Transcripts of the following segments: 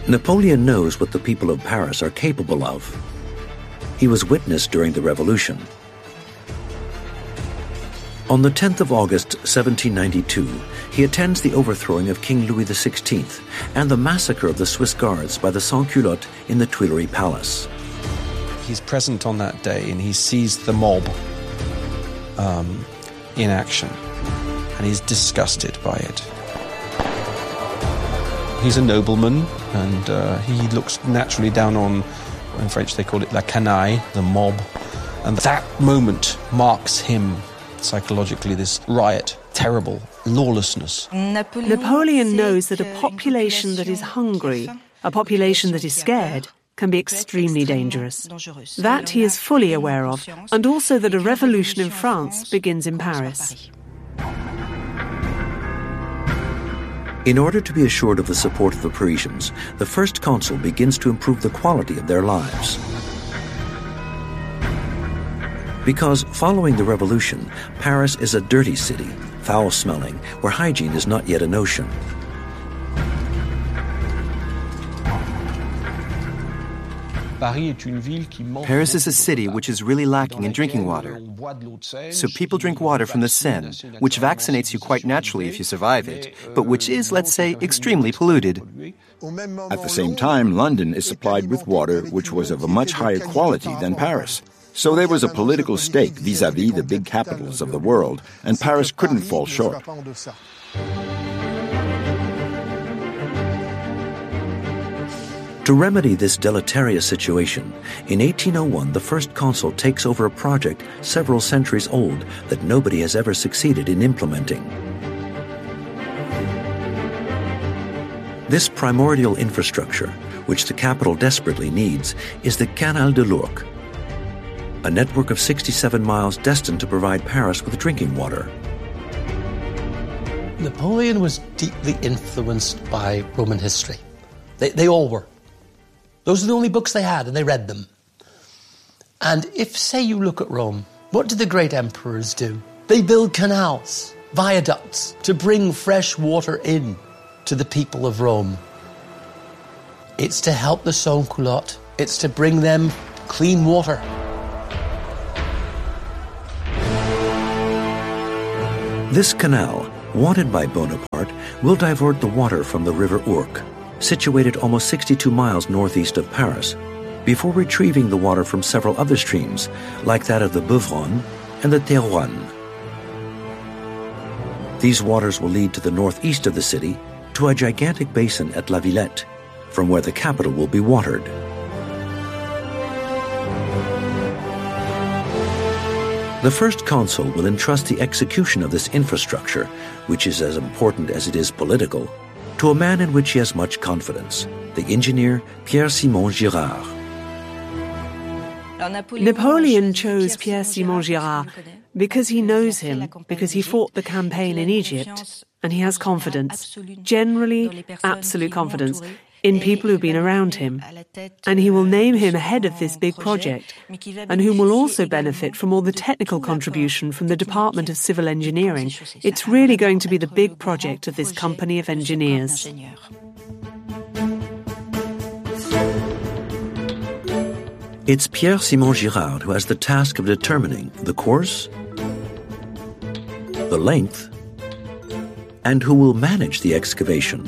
Napoleon knows what the people of Paris are capable of. He was witness during the Revolution. On the 10th of August, 1792, he attends the overthrowing of King Louis XVI and the massacre of the Swiss Guards by the Sans-Culottes in the Tuileries Palace. He's present on that day and he sees the mob in action, and he's disgusted by it. He's a nobleman, and he looks naturally down on, in French they call it la canaille, the mob. And that moment marks him psychologically, this riot, terrible lawlessness. Napoleon knows that a population that is hungry, a population that is scared, can be extremely dangerous. That he is fully aware of, and also that a revolution in France begins in Paris. In order to be assured of the support of the Parisians, the first consul begins to improve the quality of their lives. Because following the revolution, Paris is a dirty city, foul-smelling, where hygiene is not yet a notion. Paris is a city which is really lacking in drinking water. So people drink water from the Seine, which vaccinates you quite naturally if you survive it, but which is, let's say, extremely polluted. At the same time, London is supplied with water which was of a much higher quality than Paris. So there was a political stake vis-à-vis the big capitals of the world, and Paris couldn't fall short. To remedy this deleterious situation, in 1801 the first consul takes over a project several centuries old that nobody has ever succeeded in implementing. This primordial infrastructure, which the capital desperately needs, is the Canal de l'Ourcq, a network of 67 miles destined to provide Paris with drinking water. Napoleon was deeply influenced by Roman history. They all were. Those are the only books they had, and they read them. And if, say, you look at Rome, what do the great emperors do? They build canals, viaducts, to bring fresh water in to the people of Rome. It's to help the sans-culottes. It's to bring them clean water. This canal, wanted by Bonaparte, will divert the water from the river Ourcq, situated almost 62 miles northeast of Paris, before retrieving the water from several other streams, like that of the Beuvron and the Thérouanne. These waters will lead to the northeast of the city, to a gigantic basin at La Villette, from where the capital will be watered. The first consul will entrust the execution of this infrastructure, which is as important as it is political, to a man in which he has much confidence, the engineer Pierre-Simon Girard. Napoleon chose Pierre-Simon Girard because he knows him, because he fought the campaign in Egypt, and he has confidence, generally absolute confidence, in people who've been around him. And he will name him head of this big project, and whom will also benefit from all the technical contribution from the Department of Civil Engineering. It's really going to be the big project of this company of engineers. It's Pierre-Simon Girard who has the task of determining the course, the length, and who will manage the excavation.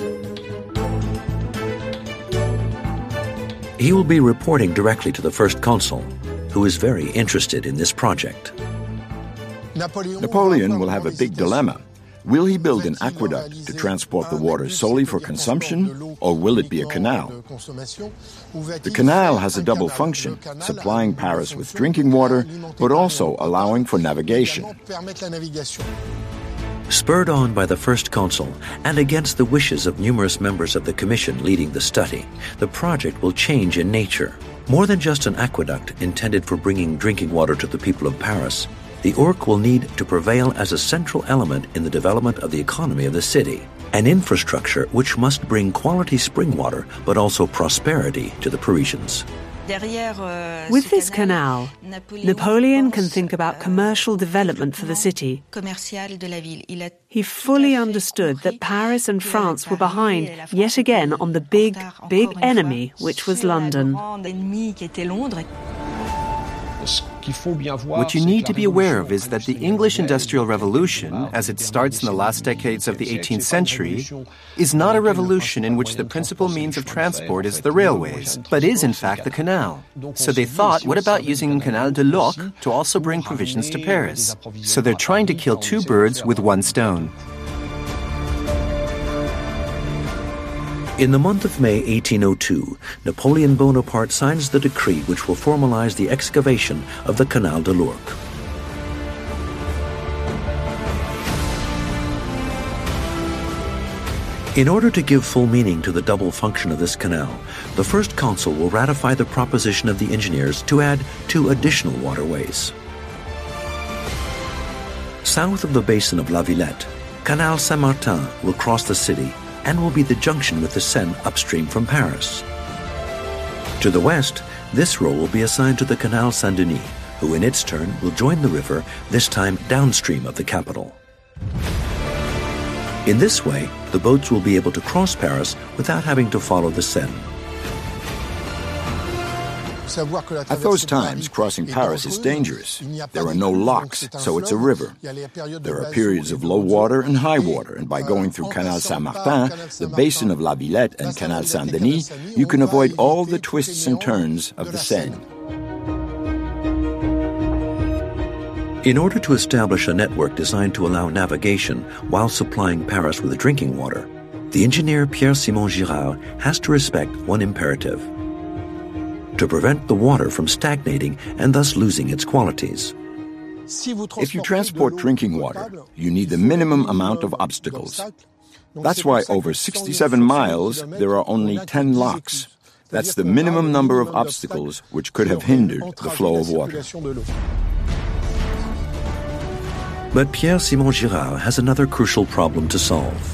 He will be reporting directly to the first consul, who is very interested in this project. Napoleon will have a big dilemma. Will he build an aqueduct to transport the water solely for consumption, or will it be a canal? The canal has a double function, supplying Paris with drinking water, but also allowing for navigation. Spurred on by the first consul and against the wishes of numerous members of the commission leading the study, the project will change in nature. More than just an aqueduct intended for bringing drinking water to the people of Paris, the Ourcq will need to prevail as a central element in the development of the economy of the city, an infrastructure which must bring quality spring water but also prosperity to the Parisians. With this canal, Napoleon can think about commercial development for the city. He fully understood that Paris and France were behind, yet again, on the big enemy, which was London. What you need to be aware of is that the English Industrial Revolution, as it starts in the last decades of the 18th century, is not a revolution in which the principal means of transport is the railways, but is in fact the canal. So they thought, what about using Canal de l'Ourcq to also bring provisions to Paris? So they're trying to kill two birds with one stone. In the month of May 1802, Napoleon Bonaparte signs the decree which will formalize the excavation of the Canal de l'Ourcq. In order to give full meaning to the double function of this canal, the First Consul will ratify the proposition of the engineers to add 2 additional waterways. South of the basin of La Villette, Canal Saint-Martin will cross the city and will be the junction with the Seine upstream from Paris. To the west, this role will be assigned to the Canal Saint-Denis, who in its turn will join the river, this time downstream of the capital. In this way, the boats will be able to cross Paris without having to follow the Seine. At those times, crossing Paris is dangerous. There are no locks, so it's a river. There are periods of low water and high water, and by going through Canal Saint-Martin, the basin of La Villette and Canal Saint-Denis, you can avoid all the twists and turns of the Seine. In order to establish a network designed to allow navigation while supplying Paris with drinking water, the engineer Pierre-Simon Girard has to respect one imperative: to prevent the water from stagnating and thus losing its qualities. If you transport drinking water, you need the minimum amount of obstacles. That's why over 67 miles there are only 10 locks. That's the minimum number of obstacles which could have hindered the flow of water. But Pierre-Simon Girard has another crucial problem to solve.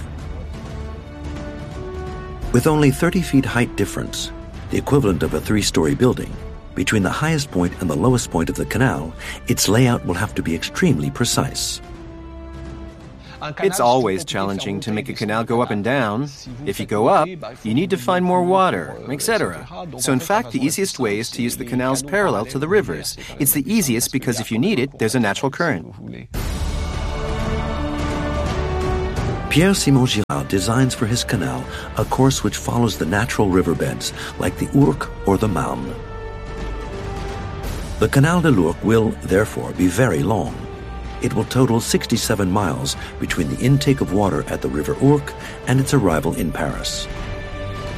With only 30 feet height difference, the equivalent of a 3-story building, between the highest point and the lowest point of the canal, its layout will have to be extremely precise. It's always challenging to make a canal go up and down. If you go up, you need to find more water, etc. So in fact, the easiest way is to use the canals parallel to the rivers. It's the easiest because if you need it, there's a natural current. Pierre-Simon Girard designs for his canal a course which follows the natural riverbeds like the Ourcq or the Marne. The Canal de l'Ourcq will, therefore, be very long. It will total 67 miles between the intake of water at the River Ourcq and its arrival in Paris.